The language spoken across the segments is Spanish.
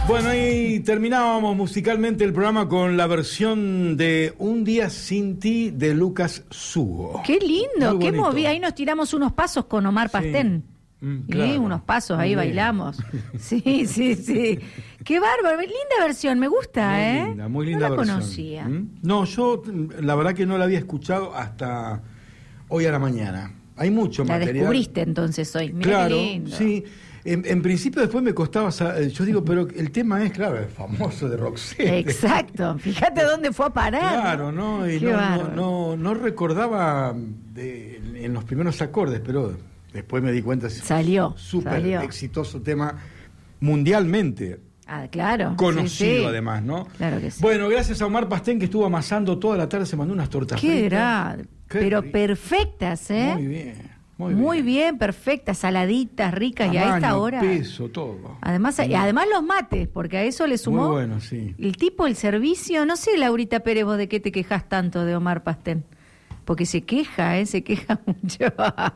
Bueno, ahí terminábamos musicalmente el programa con la versión de Un día sin ti de Lucas Sugo. Qué lindo, qué movida. Ahí nos tiramos unos pasos con Omar Pastén. Claro. Unos pasos, Muy ahí bien. bailamos. Sí, sí, sí. Qué bárbaro, linda versión, me gusta, Muy linda no la versión. conocía. No, yo la verdad que no la había escuchado hasta hoy a la mañana. Hay mucho La material. descubriste entonces hoy. Mirá Claro, qué lindo. sí. En principio después me costaba, yo digo, pero el tema es, claro, el famoso de Roxette. Exacto, fíjate dónde fue a parar. Claro, ¿no? Y Qué bárbaro. no recordaba en los primeros acordes, pero después me di cuenta, Salió. súper exitoso tema mundialmente. Ah, claro. Conocido, sí. además, ¿no? Claro que sí. Bueno, gracias a Omar Pastén, que estuvo amasando toda la tarde, se mandó unas tortas Qué fritas. grande. Qué Pero rico. perfectas, Muy bien. Muy bien, perfectas, saladitas, ricas, y a esta Tamaño, hora. peso, todo. Además los mates, porque a eso le sumó. Muy bueno, sí. El tipo, el servicio. No sé, Laurita Pérez, vos de qué te quejas tanto de Omar Pastén. Porque se queja mucho.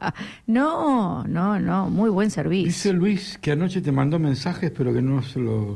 No, muy buen servicio. Dice Luis que anoche te mandó mensajes, pero que no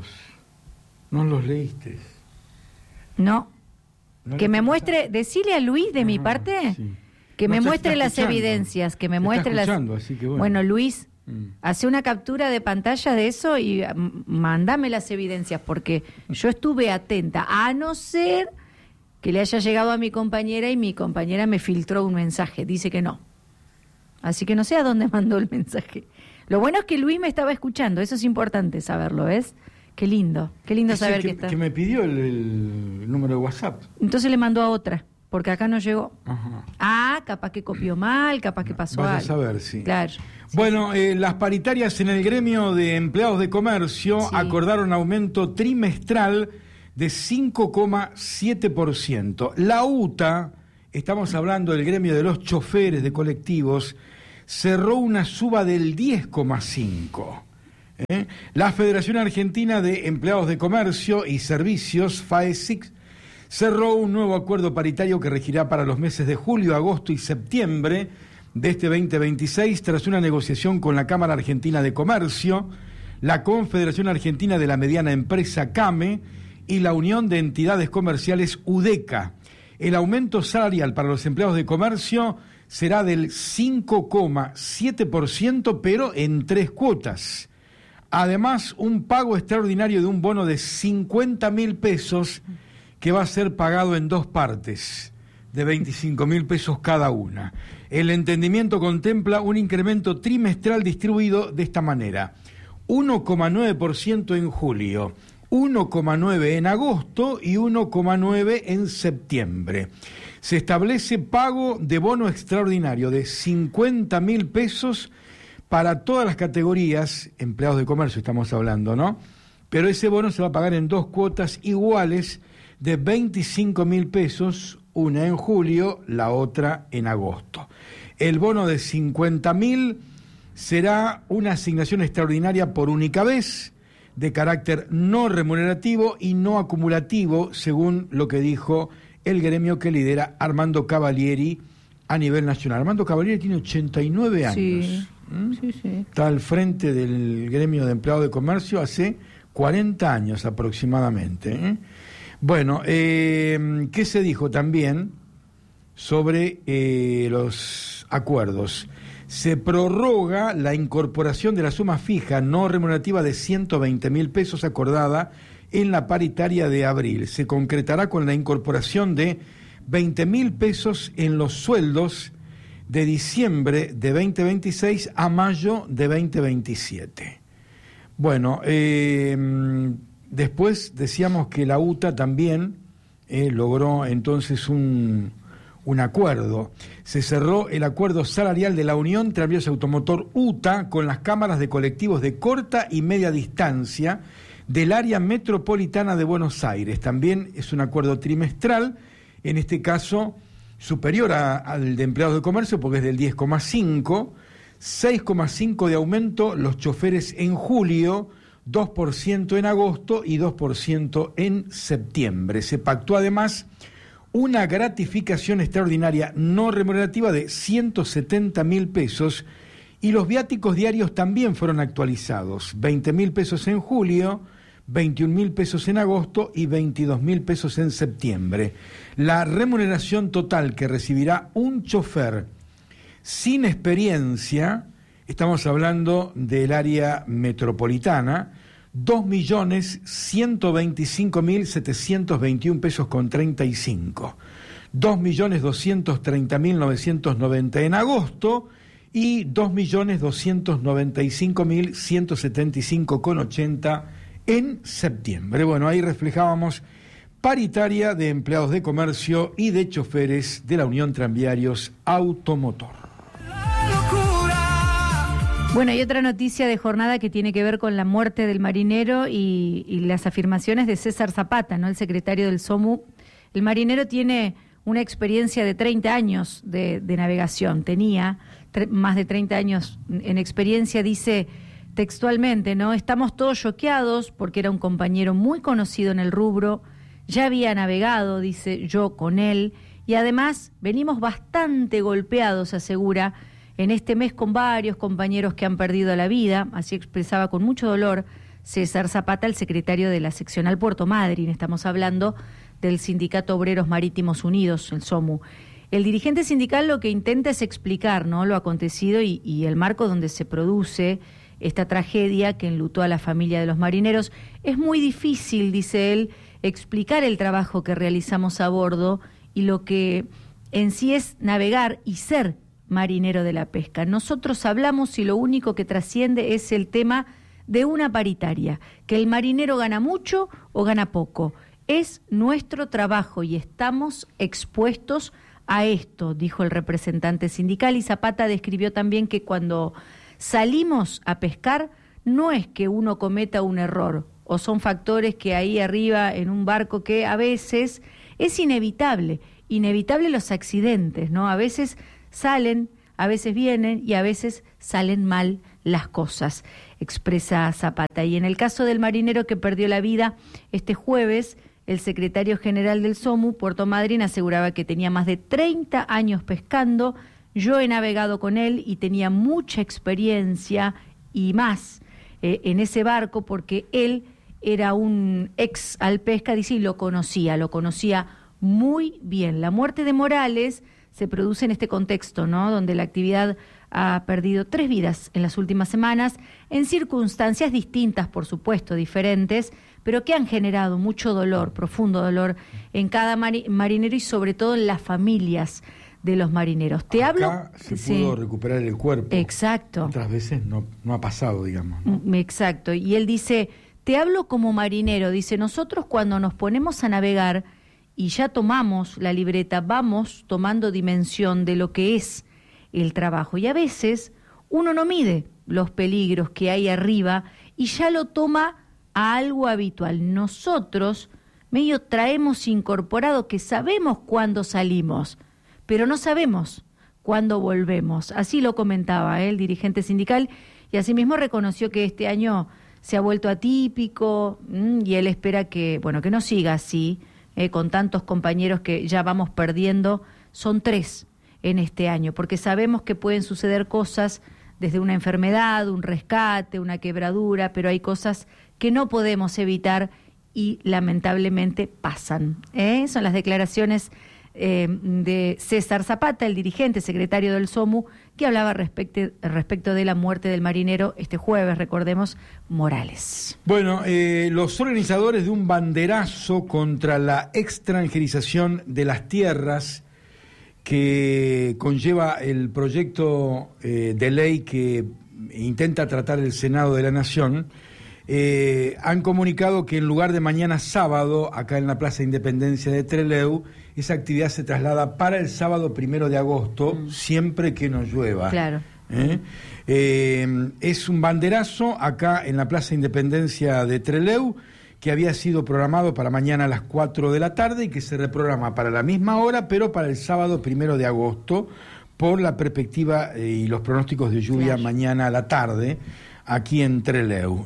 los leíste. No. ¿No Que le me escuchaste? muestre, decile a Luis de mi parte, sí. que No, me te muestre está las escuchando. evidencias, que me Te está muestre las... escuchando, así que bueno. Bueno, Luis, Mm. hace una captura de pantalla de eso y mandame las evidencias, porque yo estuve atenta, a no ser que le haya llegado a mi compañera y mi compañera me filtró un mensaje, dice que no. Así que no sé a dónde mandó el mensaje. Lo bueno es que Luis me estaba escuchando, eso es importante saberlo, ¿ves? Qué lindo Es saber el que está. que me pidió el número de WhatsApp. Entonces le mandó a otra, porque acá no llegó. Ajá. Ah, capaz que copió mal, capaz que pasó Vaya a algo. saber, sí. Claro. Bueno, las paritarias en el gremio de empleados de comercio Sí. acordaron aumento trimestral de 5,7%. La UTA, estamos hablando del gremio de los choferes de colectivos, cerró una suba del 10,5%. La Federación Argentina de Empleados de Comercio y Servicios, FAESIC, cerró un nuevo acuerdo paritario que regirá para los meses de julio, agosto y septiembre de este 2026, tras una negociación con la Cámara Argentina de Comercio, la Confederación Argentina de la Mediana Empresa, CAME, y la Unión de Entidades Comerciales, UDECA. El aumento salarial para los empleados de comercio será del 5,7%, pero en 3 cuotas. Además, un pago extraordinario de un bono de 50.000 pesos que va a ser pagado en 2 partes, de 25.000 pesos cada una. El entendimiento contempla un incremento trimestral distribuido de esta manera: 1,9% en julio, 1,9% en agosto y 1,9% en septiembre. Se establece pago de bono extraordinario de 50.000 pesos para todas las categorías, empleados de comercio estamos hablando, ¿no? Pero ese bono se va a pagar en 2 cuotas iguales de 25.000 pesos, una en julio, la otra en agosto. El bono de 50.000 será una asignación extraordinaria por única vez, de carácter no remunerativo y no acumulativo, según lo que dijo el gremio que lidera Armando Cavalieri a nivel nacional. Armando Cavalieri tiene 89 años. Sí. Sí. Está al frente del gremio de empleados de comercio hace 40 años aproximadamente. Bueno, ¿qué se dijo también sobre los acuerdos? Se prorroga la incorporación de la suma fija no remunerativa de 120.000 pesos acordada en la paritaria de abril. Se concretará con la incorporación de 20.000 pesos en los sueldos de diciembre de 2026 a mayo de 2027. Bueno, después decíamos que la UTA también logró entonces un acuerdo. Se cerró el acuerdo salarial de la Unión Tranvías Automotor UTA con las cámaras de colectivos de corta y media distancia del área metropolitana de Buenos Aires. También es un acuerdo trimestral, en este caso superior al de empleados de comercio, porque es del 10,5%, 6,5% de aumento los choferes en julio, 2% en agosto y 2% en septiembre. Se pactó además una gratificación extraordinaria no remunerativa de 170.000 pesos y los viáticos diarios también fueron actualizados, 20.000 pesos en julio, 21.000 pesos en agosto y 22.000 pesos en septiembre. La remuneración total que recibirá un chofer sin experiencia, estamos hablando del área metropolitana, 2.125.721 pesos con 35. 2.230.990 en agosto y 2.295.175,80 en septiembre. Bueno, ahí reflejábamos paritaria de empleados de comercio y de choferes de la Unión Tranviarios Automotor. Bueno, hay otra noticia de jornada que tiene que ver con la muerte del marinero y las afirmaciones de César Zapata, ¿no? El secretario del SOMU. El marinero tiene una experiencia de 30 años de navegación, tenía más de 30 años en experiencia, dice textualmente, ¿no? Estamos todos choqueados porque era un compañero muy conocido en el rubro, ya había navegado, dice, yo con él, y además venimos bastante golpeados, asegura, en este mes con varios compañeros que han perdido la vida, así expresaba con mucho dolor César Zapata, el secretario de la seccional Puerto Madryn, estamos hablando del Sindicato Obreros Marítimos Unidos, el SOMU. El dirigente sindical lo que intenta es explicar, ¿no?, lo acontecido y el marco donde se produce esta tragedia que enlutó a la familia de los marineros. Es muy difícil, dice él, explicar el trabajo que realizamos a bordo y lo que en sí es navegar y ser marinero de la pesca. Nosotros hablamos y lo único que trasciende es el tema de una paritaria, que el marinero gana mucho o gana poco. Es nuestro trabajo y estamos expuestos a esto, dijo el representante sindical, y Zapata describió también que cuando salimos a pescar no es que uno cometa un error o son factores que ahí arriba en un barco que a veces es inevitable los accidentes, ¿no? A veces salen, a veces vienen y a veces salen mal las cosas, expresa Zapata. Y en el caso del marinero que perdió la vida este jueves, el secretario general del SOMU, Puerto Madryn, aseguraba que tenía más de 30 años pescando. Yo he navegado con él y tenía mucha experiencia y más en ese barco porque él era un ex alpesca, dice, y lo conocía muy bien. La muerte de Morales se produce en este contexto, ¿no?, donde la actividad ha perdido 3 vidas en las últimas semanas, en circunstancias distintas, por supuesto, diferentes, pero que han generado mucho dolor, profundo dolor en cada marinero y sobre todo en las familias de los marineros. Te hablo. Acá se pudo recuperar el cuerpo. Exacto. Otras veces no ha pasado, digamos, ¿no? Exacto. Y él dice, te hablo como marinero, dice, nosotros cuando nos ponemos a navegar y ya tomamos la libreta, vamos tomando dimensión de lo que es el trabajo. Y a veces uno no mide los peligros que hay arriba y ya lo toma a algo habitual. Nosotros medio traemos incorporado que sabemos cuándo salimos, pero no sabemos cuándo volvemos. Así lo comentaba el dirigente sindical y asimismo reconoció que este año se ha vuelto atípico y él espera que no siga así, con tantos compañeros que ya vamos perdiendo. Son 3 en este año, porque sabemos que pueden suceder cosas desde una enfermedad, un rescate, una quebradura, pero hay cosas que no podemos evitar y lamentablemente pasan. Son las declaraciones de César Zapata, el dirigente secretario del SOMU, que hablaba respecto de la muerte del marinero este jueves, recordemos, Morales. Bueno, los organizadores de un banderazo contra la extranjerización de las tierras que conlleva el proyecto de ley que intenta tratar el Senado de la Nación, han comunicado que en lugar de mañana sábado, acá en la Plaza Independencia de Trelew, esa actividad se traslada para el sábado 1 de agosto, siempre que no llueva. Claro. Es un banderazo acá en la Plaza Independencia de Trelew, que había sido programado para mañana a las 4 de la tarde y que se reprograma para la misma hora, pero para el sábado 1 de agosto, por la perspectiva y los pronósticos de lluvia mañana a la tarde, aquí en Trelew.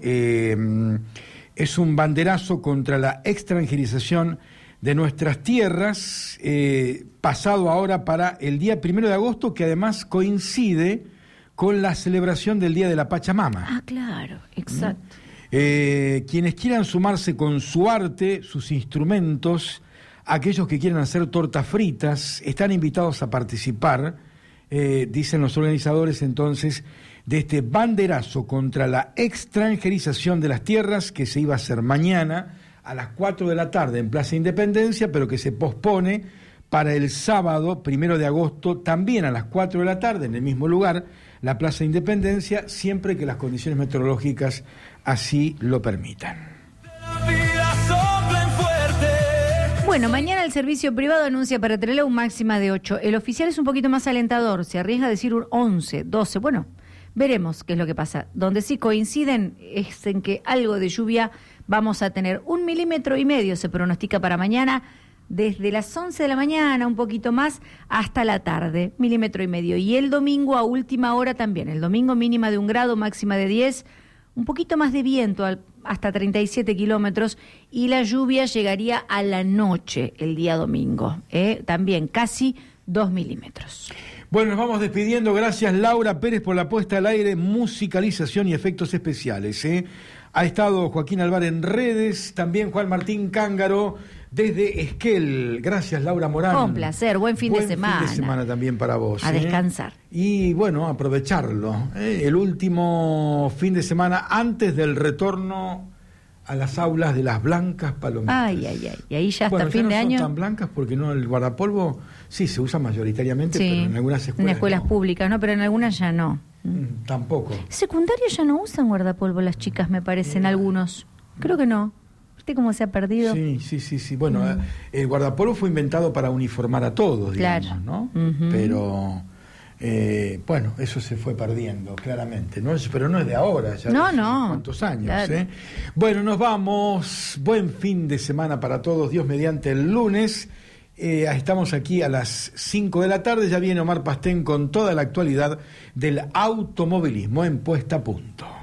Es un banderazo contra la extranjerización de nuestras tierras, pasado ahora para el día 1 de agosto, que además coincide con la celebración del Día de la Pachamama. Ah, claro, exacto. Quienes quieran sumarse con su arte, sus instrumentos, aquellos que quieran hacer tortas fritas, están invitados a participar, dicen los organizadores entonces, de este banderazo contra la extranjerización de las tierras que se iba a hacer mañana a las 4 de la tarde en Plaza Independencia, pero que se pospone para el sábado 1 de agosto, también a las 4 de la tarde, en el mismo lugar, la Plaza Independencia, siempre que las condiciones meteorológicas así lo permitan. Bueno, mañana el servicio privado anuncia para Trelew un máxima de 8. El oficial es un poquito más alentador, se arriesga a decir un 11, 12. Bueno, veremos qué es lo que pasa. Donde sí coinciden es en que algo de lluvia vamos a tener. 1,5 milímetros se pronostica para mañana, desde las 11 de la mañana, un poquito más, hasta la tarde, 1,5 milímetros. Y el domingo a última hora también. El domingo mínima de 1 grado, máxima de 10, un poquito más de viento, hasta 37 kilómetros, y la lluvia llegaría a la noche el día domingo, también casi 2 milímetros. Bueno, nos vamos despidiendo. Gracias, Laura Pérez, por la puesta al aire, musicalización y efectos especiales. Ha estado Joaquín Alvar en redes, también Juan Martín Cángaro desde Esquel. Gracias, Laura Morán. Un placer, buen fin de semana. Buen fin de semana también para vos. A descansar. Y bueno, aprovecharlo. El último fin de semana antes del retorno a las aulas de las blancas palomitas. Ay. Y ahí ya hasta fin de año. No son tan blancas porque no, el guardapolvo sí se usa mayoritariamente, sí, pero en algunas escuelas. En escuelas públicas, ¿no? Pero en algunas ya no. Tampoco. Secundario ya no usan guardapolvo las chicas, me parecen algunos. Creo que no. ¿Viste cómo se ha perdido? Sí. Bueno, el guardapolvo fue inventado para uniformar a todos, digamos, claro, ¿no? Pero bueno, eso se fue perdiendo, claramente, ¿no? Pero no es de ahora, ya no, cuántos años, claro. Bueno, nos vamos. Buen fin de semana para todos, Dios mediante el lunes. Estamos aquí a las 5 de la tarde, ya viene Omar Pastén con toda la actualidad del automovilismo en Puesta a Punto.